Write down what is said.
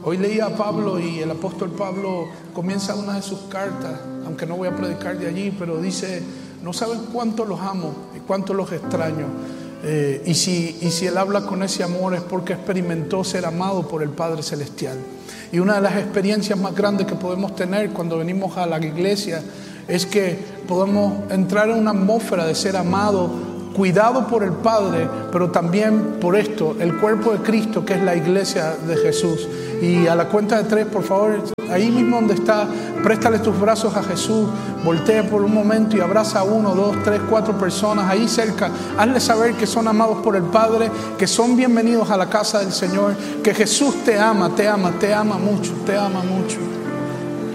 Hoy leía a Pablo y el apóstol Pablo comienza una de sus cartas, aunque no voy a predicar de allí, pero dice: no saben cuánto los amo y cuánto los extraño. Y si él habla con ese amor es porque experimentó ser amado por el Padre Celestial. Y una de las experiencias más grandes que podemos tener cuando venimos a la iglesia es que podemos entrar en una atmósfera de ser amado, cuidado por el Padre, pero también por esto, el cuerpo de Cristo, que es la iglesia de Jesús. Y a la cuenta de 3, por favor, ahí mismo donde está, préstale tus brazos a Jesús, voltea por un momento y abraza a 1, 2, 3, 4 personas ahí cerca. Hazle saber que son amados por el Padre, que son bienvenidos a la casa del Señor, que Jesús te ama mucho, te ama mucho.